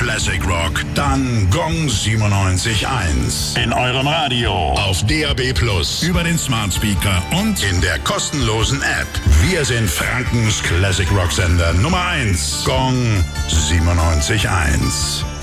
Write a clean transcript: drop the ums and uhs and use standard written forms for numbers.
Classic Rock, dann Gong 97.1. In eurem Radio. Auf DAB+, über den Smart Speaker und in der kostenlosen App. Wir sind Frankens Classic Rock Sender Nummer 1. Gong 97.1.